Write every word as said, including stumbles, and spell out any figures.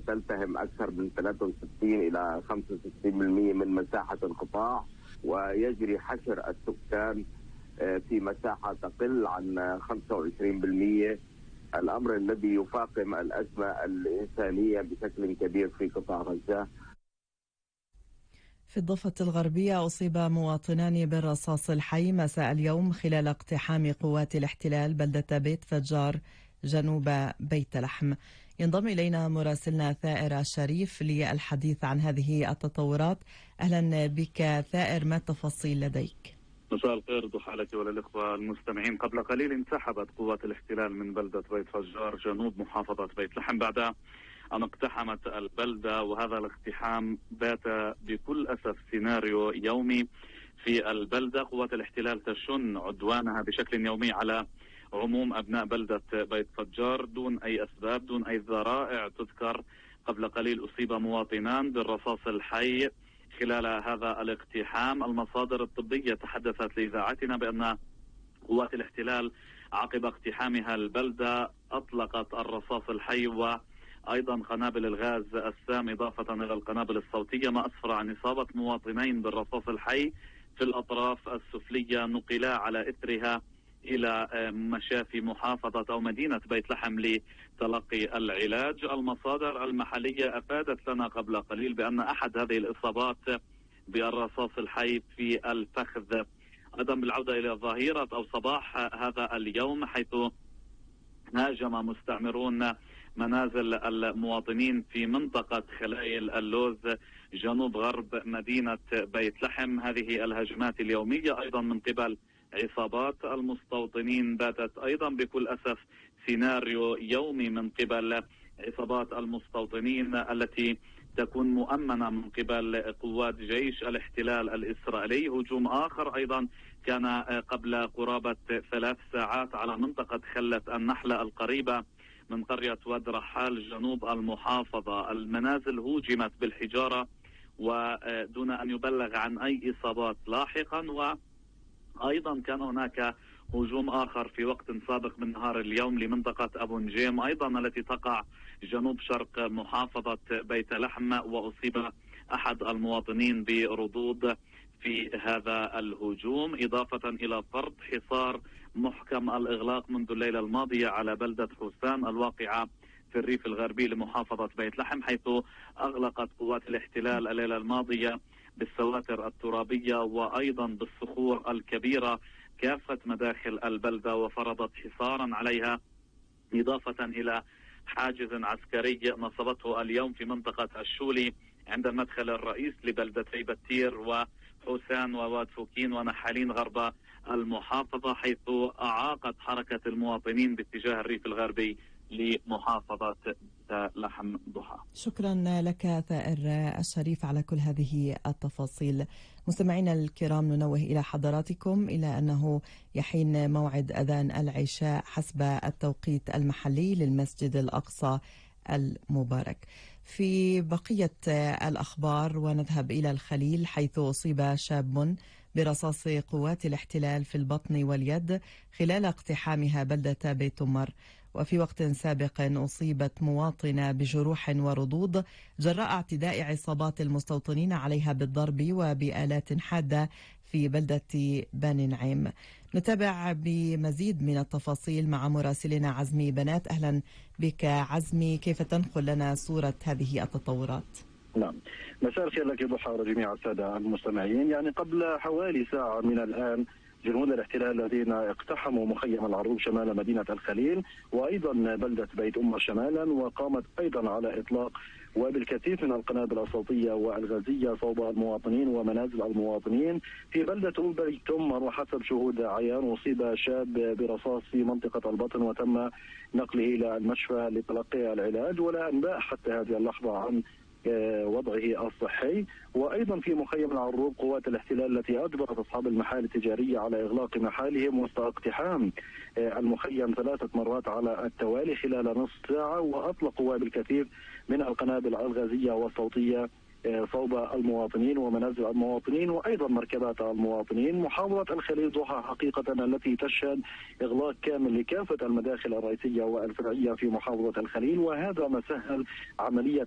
تلتهم أكثر من ثلاثة وستين إلى خمسة وستين بالمئة من مساحة القطاع، ويجري حشر السكان في مساحة تقل عن خمسة وعشرين بالمئة، الأمر الذي يفاقم الأزمة الإنسانية بشكل كبير في قطاع غزة. في الضفة الغربية أصيب مواطنان بالرصاص الحي مساء اليوم خلال اقتحام قوات الاحتلال بلدة بيت فجار جنوب بيت لحم. ينضم إلينا مراسلنا ثائر الشريف للحديث عن هذه التطورات. أهلا بك ثائر، ما التفاصيل لديك؟ مساء الخير ضحى لك وللإخوة المستمعين. قبل قليل انسحبت قوات الاحتلال من بلدة بيت فجار جنوب محافظة بيت لحم بعد أن اقتحمت البلدة، وهذا الاقتحام بات بكل أسف سيناريو يومي في البلدة. قوات الاحتلال تشن عدوانها بشكل يومي على عموم أبناء بلدة بيت فجار دون أي أسباب، دون أي ذرائع تذكر. قبل قليل أصيب مواطنان بالرصاص الحي خلال هذا الاقتحام. المصادر الطبية تحدثت لإذاعتنا بأن قوات الاحتلال عقب اقتحامها البلدة أطلقت الرصاص الحي وأيضا قنابل الغاز السام إضافة إلى القنابل الصوتية، ما أسفر عن إصابة مواطنين بالرصاص الحي في الأطراف السفلية، نقلا على إثرها إلى مشافي محافظة أو مدينة بيت لحم لتلقي العلاج. المصادر المحلية أفادت لنا قبل قليل بأن أحد هذه الإصابات بالرصاص الحي في الفخذ. أيضا بالعودة إلى ظهيرة أو صباح هذا اليوم، حيث هاجم مستعمرون منازل المواطنين في منطقة خلايل اللوز جنوب غرب مدينة بيت لحم. هذه الهجمات اليومية أيضا من قبل عصابات المستوطنين باتت أيضا بكل أسف سيناريو يومي من قبل عصابات المستوطنين التي تكون مؤمنة من قبل قوات جيش الاحتلال الإسرائيلي. هجوم آخر أيضا كان قبل قرابة ثلاث ساعات على منطقة خلة النحلة القريبة من قرية واد رحال جنوب المحافظة. المنازل هوجمت بالحجارة ودون أن يبلغ عن أي إصابات لاحقا. وأيضا كان هناك هجوم آخر في وقت سابق من نهار اليوم لمنطقة أبو نجيم أيضا التي تقع جنوب شرق محافظة بيت لحم، وأصيب أحد المواطنين بردود في هذا الهجوم، إضافة إلى فرض حصار محكم الإغلاق منذ الليلة الماضية على بلدة حسان الواقعة في الريف الغربي لمحافظة بيت لحم، حيث أغلقت قوات الاحتلال الليلة الماضية بالسواتر الترابية وأيضا بالصخور الكبيرة كافة مداخل البلدة وفرضت حصارا عليها، إضافة إلى حاجز عسكري نصبته اليوم في منطقة الشولي عند المدخل الرئيس لبلدتي بتير وحسان وواد فوكين ونحالين غرب المحافظة، حيث أعاقت حركة المواطنين باتجاه الريف الغربي لمحافظة لحم ضحى. شكرا لك ثائر الشريف على كل هذه التفاصيل. مستمعينا الكرام، ننوه إلى حضراتكم إلى أنه يحين موعد أذان العشاء حسب التوقيت المحلي للمسجد الأقصى المبارك. في بقية الأخبار ونذهب إلى الخليل، حيث أصيب شاب برصاص قوات الاحتلال في البطن واليد خلال اقتحامها بلدة بيت مر. وفي وقت سابق أصيبت مواطنة بجروح وردود جراء اعتداء عصابات المستوطنين عليها بالضرب وبآلات حادة في بلدة بني نعيم. نتابع بمزيد من التفاصيل مع مراسلنا عزمي بنات. أهلا بك عزمي، كيف تنقل لنا صورة هذه التطورات؟ نعم، مساء الخير لك ضحى وجميع السادة المستمعين. يعني قبل حوالي ساعة من الآن جنود الاحتلال الذين اقتحموا مخيم العروب شمال مدينة الخليل وأيضا بلدة بيت أمر شمالا، وقامت أيضا على إطلاق وبالكثير من القنابل الصوتية والغازية صوب المواطنين ومنازل المواطنين في بلدة بيت أمر. وحسب شهود عيان أصيب شاب برصاص في منطقة البطن وتم نقله إلى المشفى لتلقي العلاج، ولا أنباء حتى هذه اللحظة عن وضعه الصحي. وايضا في مخيم العروب قوات الاحتلال التي اجبرت اصحاب المحال التجاريه على اغلاق محالهم وسط اقتحام المخيم ثلاثه مرات على التوالي خلال نصف ساعه، واطلقوا بالكثير من القنابل الغازيه والصوتيه صوب المواطنين ومنازل المواطنين وايضا مركبات المواطنين. محافظه الخليل ضحى حقيقه التي تشهد اغلاق كامل لكافه المداخل الرئيسيه والفرعيه في محافظه الخليل، وهذا ما سهل عمليه